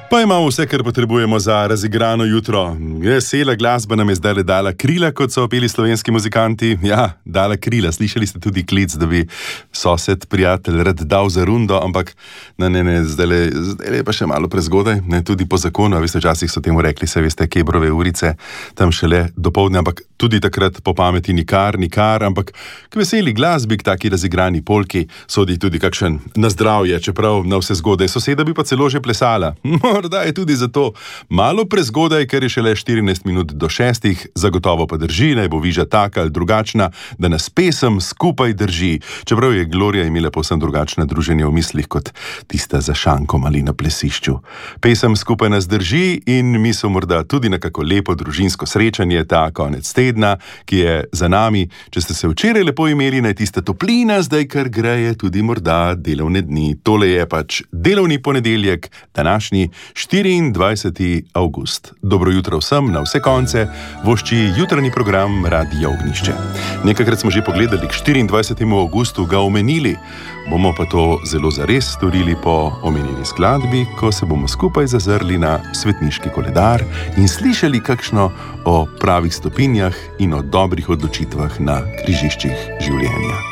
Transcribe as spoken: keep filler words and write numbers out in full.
Pa imamo vse, kar potrebujemo za razigrano jutro. Vesela glasba nam je zdaj dala krila, kot so opeli slovenski muzikanti. Ja, dala krila. Slišali ste tudi klic, da bi sosed, prijatelj rad dal za rundo, ampak ne, ne, ne, zdaj le, zdaj le pa še malo prezgodaj, ne, tudi po zakonu, a veste, včasih so temu rekli, se veste, Kebrove urice, tam šele dopoldne, ampak tudi takrat po pameti nikar, nikar, ampak k veseli glasbi, k taki razigrani polki, sodi tudi kakšen na zdravje, čeprav na vse zgodaj soseda bi pa celo že plesala. Morda je tudi zato malo prezgodaj, ker je šele štirinajst minut do šestih, zagotovo pa drži, naj bo viža taka ali drugačna, da nas pesem skupaj drži. Čeprav je Gloria imela povsem drugačna druženja v mislih kot tista za šankom ali na plesišču. Pesem skupaj nas drži in mi so morda tudi na kako lepo družinsko srečanje ta konec tedna, ki je za nami. Če ste se včeraj lepo imeli, naj tista toplina zdaj kar greje tudi morda delovne dni. Tole je pač delovni ponedeljek, današnji štiriindvajseti avgust. Dobro jutro vsem na vse konce, vošči jutranji program Radia Ognjišče. Nekajkrat smo že pogledali k štiriindvajsetemu avgustu, ga omenili, bomo pa to zelo zares storili po omenjeni skladbi, ko se bomo skupaj zazrli na svetniški koledar in slišali kakšno o pravih stopinjah in o dobrih odločitvah na križiščih življenja.